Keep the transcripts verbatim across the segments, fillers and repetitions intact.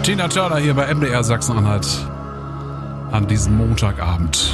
Tina Turner hier bei M D R Sachsen-Anhalt an diesem Montagabend.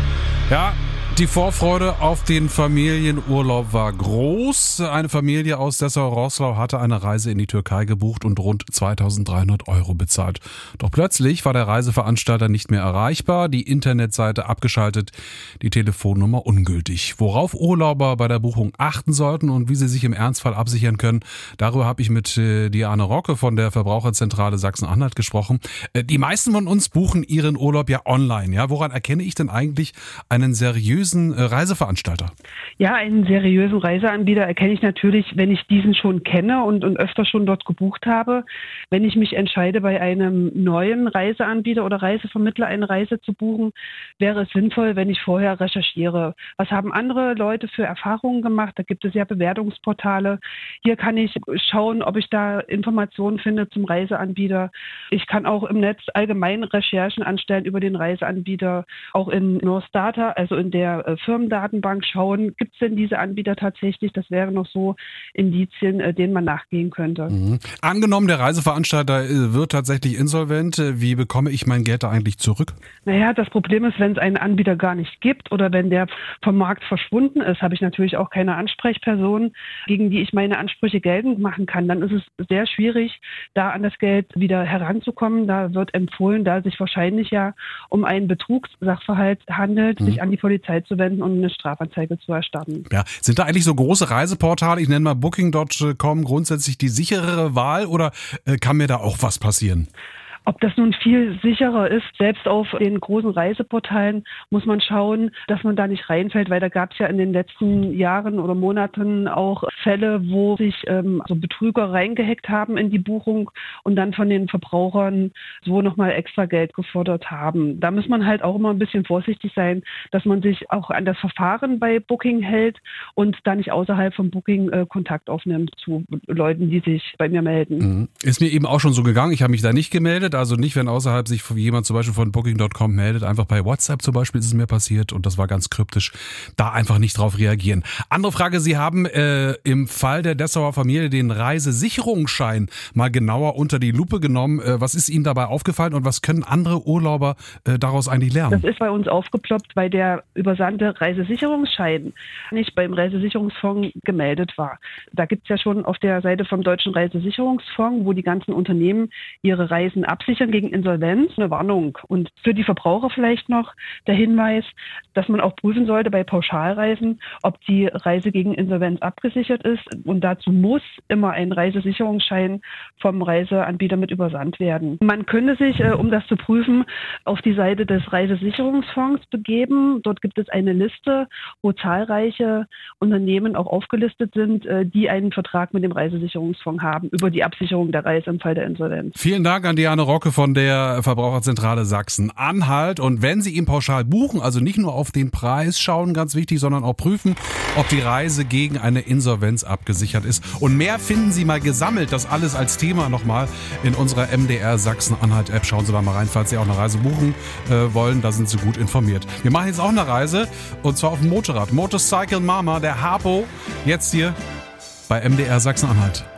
Ja, die Vorfreude auf den Familienurlaub war groß. Eine Familie aus Dessau-Roßlau hatte eine Reise in die Türkei gebucht und rund zweitausenddreihundert Euro bezahlt. Doch plötzlich war der Reiseveranstalter nicht mehr erreichbar, die Internetseite abgeschaltet, die Telefonnummer ungültig. Worauf Urlauber bei der Buchung achten sollten und wie sie sich im Ernstfall absichern können, darüber habe ich mit äh, Diane Rocke von der Verbraucherzentrale Sachsen-Anhalt gesprochen. Äh, die meisten von uns buchen ihren Urlaub ja online. Ja, woran erkenne ich denn eigentlich einen seriösen Reiseveranstalter? Ja, einen seriösen Reiseanbieter erkenne ich natürlich, wenn ich diesen schon kenne und, und öfter schon dort gebucht habe. Wenn ich mich entscheide, bei einem neuen Reiseanbieter oder Reisevermittler eine Reise zu buchen, wäre es sinnvoll, wenn ich vorher recherchiere. Was haben andere Leute für Erfahrungen gemacht? Da gibt es ja Bewertungsportale. Hier kann ich schauen, ob ich da Informationen finde zum Reiseanbieter. Ich kann auch im Netz allgemein Recherchen anstellen über den Reiseanbieter, auch in Nostata, also in der Firmendatenbank schauen, gibt es denn diese Anbieter tatsächlich? Das wären noch so Indizien, denen man nachgehen könnte. Mhm. Angenommen, der Reiseveranstalter wird tatsächlich insolvent, wie bekomme ich mein Geld da eigentlich zurück? Naja, das Problem ist, wenn es einen Anbieter gar nicht gibt oder wenn der vom Markt verschwunden ist, habe ich natürlich auch keine Ansprechperson, gegen die ich meine Ansprüche geltend machen kann. Dann ist es sehr schwierig, da an das Geld wieder heranzukommen. Da wird empfohlen, da es sich wahrscheinlich ja um einen Betrugssachverhalt handelt, mhm. sich an die Polizei zu wenden und eine Strafanzeige zu erstatten. Ja, sind da eigentlich so große Reiseportale, ich nenne mal Booking Punkt com, grundsätzlich die sicherere Wahl oder äh, kann mir da auch was passieren? Ob das nun viel sicherer ist, selbst auf den großen Reiseportalen muss man schauen, dass man da nicht reinfällt, weil da gab es ja in den letzten Jahren oder Monaten auch Fälle, wo sich ähm, so Betrüger reingehackt haben in die Buchung und dann von den Verbrauchern so nochmal extra Geld gefordert haben. Da muss man halt auch immer ein bisschen vorsichtig sein, dass man sich auch an das Verfahren bei Booking hält und da nicht außerhalb von Booking äh, Kontakt aufnimmt zu Leuten, die sich bei mir melden. Ist mir eben auch schon so gegangen, ich habe mich da nicht gemeldet. Also nicht, wenn außerhalb sich jemand zum Beispiel von Booking Punkt com meldet, einfach bei WhatsApp zum Beispiel ist es mir passiert und das war ganz kryptisch, da einfach nicht drauf reagieren. Andere Frage, Sie haben äh, im Fall der Dessauer Familie den Reisesicherungsschein mal genauer unter die Lupe genommen. Äh, was ist Ihnen dabei aufgefallen und was können andere Urlauber äh, daraus eigentlich lernen? Das ist bei uns aufgeploppt, weil der übersandte Reisesicherungsschein nicht beim Reisesicherungsfonds gemeldet war. Da gibt es ja schon auf der Seite vom Deutschen Reisesicherungsfonds, wo die ganzen Unternehmen ihre Reisen absichern gegen Insolvenz, eine Warnung. Und für die Verbraucher vielleicht noch der Hinweis, dass man auch prüfen sollte bei Pauschalreisen, ob die Reise gegen Insolvenz abgesichert ist. Und dazu muss immer ein Reisesicherungsschein vom Reiseanbieter mit übersandt werden. Man könnte sich, äh, um das zu prüfen, auf die Seite des Reisesicherungsfonds begeben. Dort gibt es eine Liste, wo zahlreiche Unternehmen auch aufgelistet sind, äh, die einen Vertrag mit dem Reisesicherungsfonds haben über die Absicherung der Reise im Fall der Insolvenz. Vielen Dank an Diane Rocke von der Verbraucherzentrale Sachsen-Anhalt. Und wenn Sie ihn pauschal buchen, also nicht nur auf den Preis schauen, ganz wichtig, sondern auch prüfen, ob die Reise gegen eine Insolvenz abgesichert ist. Und mehr finden Sie mal gesammelt, das alles als Thema nochmal in unserer M D R Sachsen-Anhalt-App. Schauen Sie da mal rein, falls Sie auch eine Reise buchen äh, wollen, da sind Sie gut informiert. Wir machen jetzt auch eine Reise und zwar auf dem Motorrad. Motorcycle Mama, der Harpo, jetzt hier bei M D R Sachsen-Anhalt.